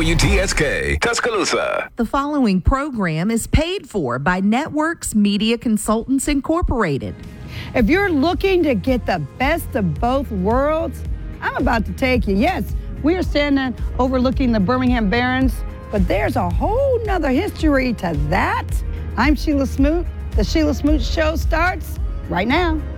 WTSK, Tuscaloosa. The following program is paid for by Networks Media Consultants Incorporated. If you're looking to get the best of both worlds, I'm about to take you. Yes, we are standing overlooking the Birmingham Barons, but there's a whole nother history to that. I'm Sheila Smoot. The Sheila Smoot Show starts right now.